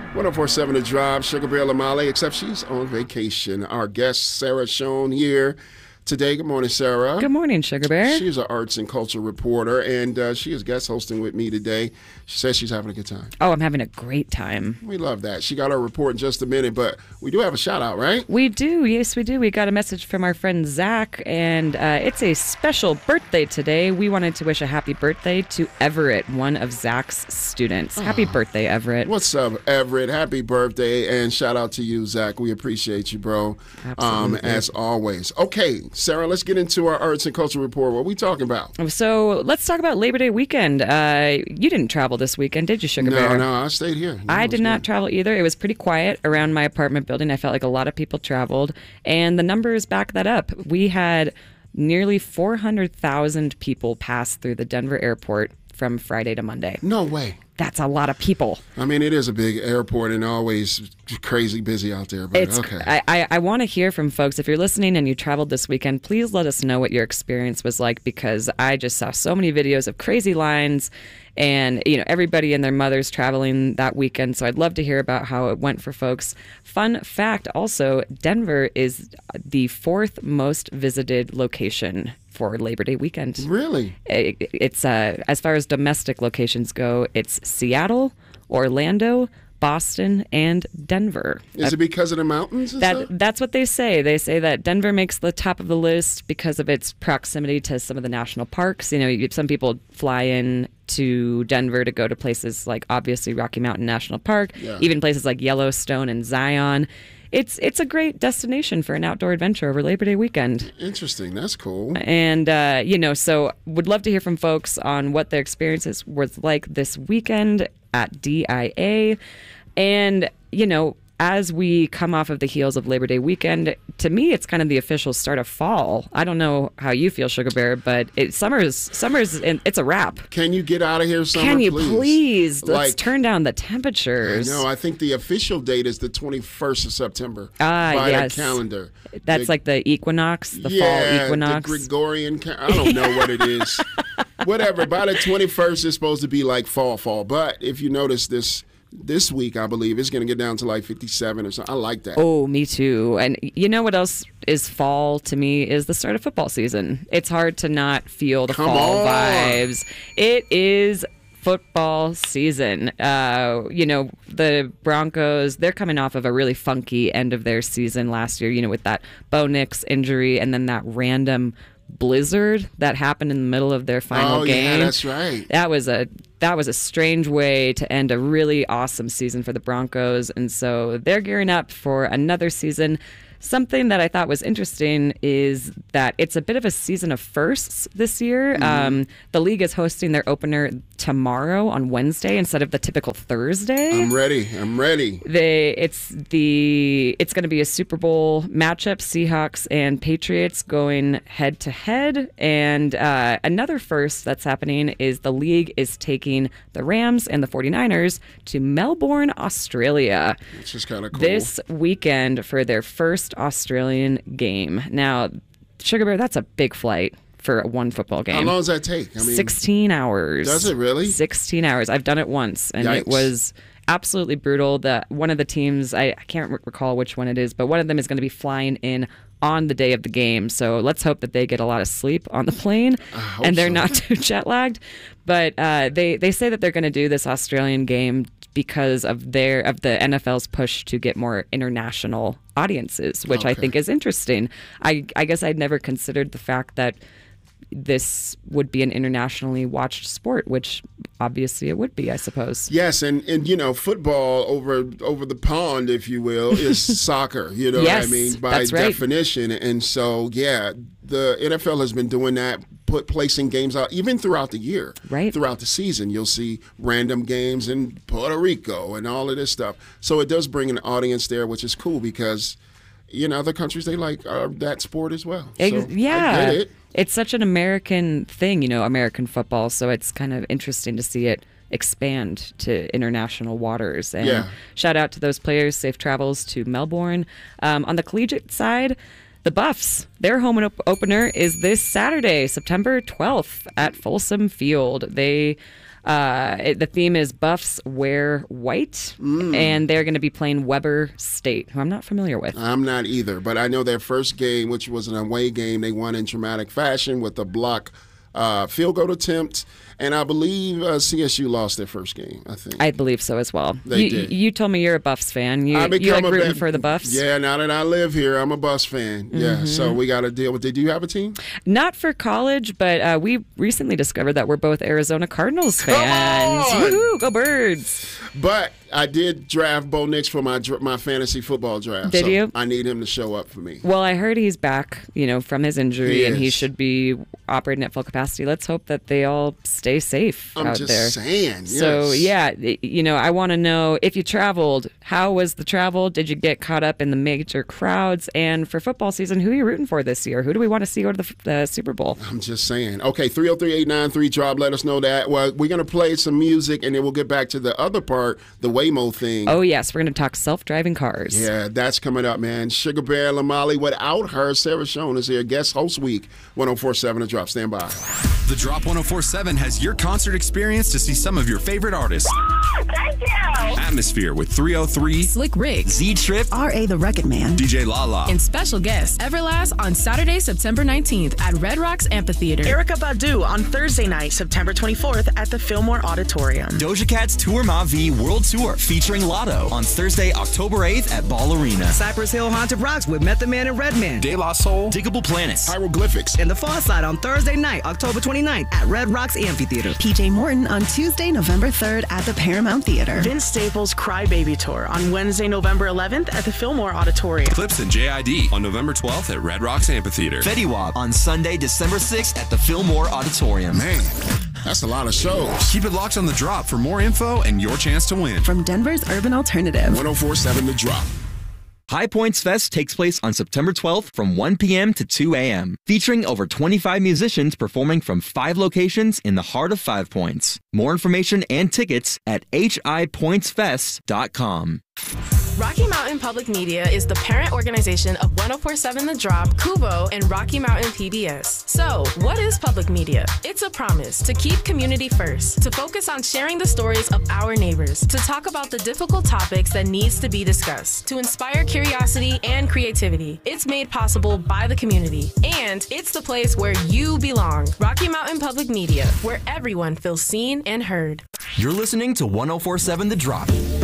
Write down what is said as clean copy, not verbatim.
1047 The Drive, Sugar Bear Lamale, except she's on vacation. Our guest, Sarah Schoen, here today. Good morning, Sarah. Good morning, Sugar Bear. She's an arts and culture reporter, and she is guest hosting with me today. She says she's having a good time. Oh, I'm having a great time. We love that. She got our report in just a minute, but we do have a shout-out, right? We do. Yes, we do. We got a message from our friend Zach, and it's a special birthday today. We wanted to wish a happy birthday to Everett, one of Zach's students. Happy birthday, Everett. What's up, Everett? Happy birthday, and shout-out to you, Zach. We appreciate you, bro. Absolutely. As always. Okay, Sarah, let's get into our arts and culture report. What are we talking about? So let's talk about Labor Day weekend. You didn't travel this weekend, did you, Sugar Bear? No, I stayed here. I did not travel either. It was pretty quiet around my apartment building. I felt like a lot of people traveled, and the numbers back that up. We had nearly 400,000 people pass through the Denver airport from Friday to Monday. No way. That's a lot of people. I mean, it is a big airport and always crazy busy out there. But okay. I want to hear from folks. If you're listening and you traveled this weekend, please let us know what your experience was like, because I just saw so many videos of crazy lines and, you know, everybody and their mothers traveling that weekend. So I'd love to hear about how it went for folks. Fun fact also, Denver is the fourth most visited location for Labor Day weekend. Really? It's as far as domestic locations go, it's Seattle, Orlando, Boston, and Denver. Is it because of the mountains and stuff? That's what they say. They say that Denver makes the top of the list because of its proximity to some of the national parks. You know, some people fly in to Denver to go to places like, obviously, Rocky Mountain National Park, even places like Yellowstone and Zion. It's a great destination for an outdoor adventure over Labor Day weekend. Interesting. That's cool. And, so would love to hear from folks on what their experiences was like this weekend at DIA. And, as we come off of the heels of Labor Day weekend, to me, it's kind of the official start of fall. I don't know how you feel, Sugar Bear, but summer's it's a wrap. Can you get out of here, summer, Can you please? Let's turn down the temperatures. No, I think the official date is the 21st of September by the calendar. That's like the equinox, the fall equinox. The Gregorian, I don't know what it is. Whatever, by the 21st, it's supposed to be like fall. But if you notice this week, I believe, it's going to get down to like 57 or something. I like that. Oh, me too. And you know what else is fall to me is the start of football season. It's hard to not feel the fall vibes. It is football season. The Broncos, they're coming off of a really funky end of their season last year, with that Bo Nix injury and then that random blizzard that happened in the middle of their final game. Yeah, that's right. That was a strange way to end a really awesome season for the Broncos, and so they're gearing up for another season. Something that I thought was interesting is that it's a bit of a season of firsts this year. Mm-hmm. The league is hosting their opener tomorrow on Wednesday instead of the typical Thursday. I'm ready. It's going to be a Super Bowl matchup, Seahawks and Patriots going head to head. And another first that's happening is the league is taking the Rams and the 49ers to Melbourne, Australia. Which is kind of cool. This weekend for their first Australian game. Now, Sugar Bear, that's a big flight for one football game. How long does that take? 16 hours. Does it really? 16 hours. I've done it once, and Yikes. It was absolutely brutal. One of the teams, I can't recall which one it is, but one of them is going to be flying in on the day of the game. So let's hope that they get a lot of sleep on the plane and they're not too jet lagged. But they say that they're going to do this Australian game because of the NFL's push to get more international audiences, which I think is interesting. I guess I'd never considered the fact that this would be an internationally watched sport, which obviously it would be, I suppose. Yes, and football over the pond, if you will, is soccer, yes, what I mean, by definition. And so, the NFL has been doing that, placing games out even throughout the year. Right. Throughout the season, you'll see random games in Puerto Rico and all of this stuff. So it does bring an audience there, which is cool because, other countries, they like that sport as well. So I get it. It's such an American thing, American football, so it's kind of interesting to see it expand to international waters. And shout out to those players, safe travels to Melbourne. On the collegiate side, the Buffs, their home opener is this Saturday, September 12th at Folsom Field. They The theme is Buffs Wear White, and they're going to be playing Weber State, who I'm not familiar with. I'm not either, but I know their first game, which was an away game, they won in dramatic fashion with a block field goal attempt. And I believe CSU lost their first game, I think. I believe so as well. They did. You told me you're a Buffs fan. You like rooting for the Buffs? Yeah, now that I live here, I'm a Buffs fan. Yeah, so we got to deal with it. Do you have a team? Not for college, but we recently discovered that we're both Arizona Cardinals fans. Woohoo, go Birds! But I did draft Bo Nix for my fantasy football draft. Did you? I need him to show up for me. Well, I heard he's back, from his injury, and he should be operating at full capacity. Let's hope that they all stay safe out there. I'm just saying. Yes. So, yeah, I want to know, if you traveled, how was the travel? Did you get caught up in the major crowds? And for football season, who are you rooting for this year? Who do we want to see go to the Super Bowl? I'm just saying. Okay, 303-893-DROP. Let us know that. Well, we're going to play some music, and then we'll get back to the other part, the Waymo thing. Oh, yes. We're going to talk self-driving cars. Yeah, that's coming up, man. Sugar Bear Lamali. Without her, Sarah Schoen is here. Guest host week, 104.7 The Drop. Stand by. The Drop 104.7 has your concert experience to see some of your favorite artists. Thank you. Atmosphere with 303, Slick Rick, Z-Trip, R.A. the Record Man, DJ Lala, and special guest Everlast on Saturday, September 19th at Red Rocks Amphitheater. Erykah Badu on Thursday night, September 24th at the Fillmore Auditorium. Doja Cat's Tour Ma V World Tour featuring Lotto on Thursday, October 8th at Ball Arena. Cypress Hill Haunted Rocks with Method Man and Redman. De La Soul, Diggable Planets, Hieroglyphics, And The Far Side on Thursday night, October 29th at Red Rocks Amphitheater. PJ Morton on Tuesday, November 3rd at the Paramount Theater. Vince Staples' Crybaby Tour on Wednesday, November 11th at the Fillmore Auditorium. Clips and JID on November 12th at Red Rocks Amphitheater. Fetty Wap on Sunday, December 6th at the Fillmore Auditorium. Man, that's a lot of shows. Keep it locked on The Drop for more info and your chance to win. From Denver's Urban Alternative. 104.7 The Drop. High Points Fest takes place on September 12th from 1 p.m. to 2 a.m., featuring over 25 musicians performing from 5 locations in the heart of 5 Points. More information and tickets at hipointsfest.com. Rocky Mountain Public Media is the parent organization of 104.7 The Drop, Kubo, and Rocky Mountain PBS. So, what is public media? It's a promise to keep community first, to focus on sharing the stories of our neighbors, to talk about the difficult topics that needs to be discussed, to inspire curiosity and creativity. It's made possible by the community, and it's the place where you belong. Rocky Mountain Public Media, where everyone feels seen and heard. You're listening to 104.7 The Drop.